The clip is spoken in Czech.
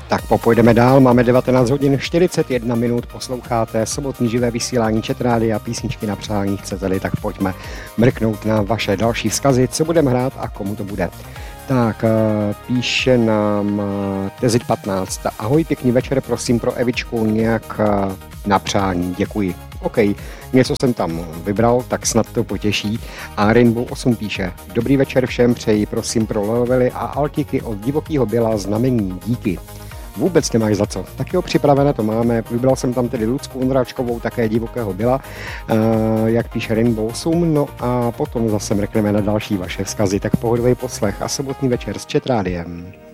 Tak popojdeme dál, máme 19 hodin 41 minut, posloucháte sobotní živé vysílání Chat Rádia a písničky na přání, chcete-li, tak pojďme mrknout na vaše další vzkazy, co budeme hrát a komu to bude. Tak, píše nám Tezit 15. Ahoj, pěkný večer, prosím pro Evičku nějak na přání, děkuji. OK, něco jsem tam vybral, tak snad to potěší. A Rainbow 8 píše, dobrý večer všem, přeji prosím pro Leovely a Altiky od Divokýho Běla znamení, díky. Vůbec nemáš za co. Tak jo, připravené to máme. Vybral jsem tam tedy Lucku Ondráčkovou, také Divokého Byla, jak píše Rainbow 8. No a potom zase mrkneme na další vaše vzkazy. Tak pohodový poslech a sobotní večer s Chat Rádiem.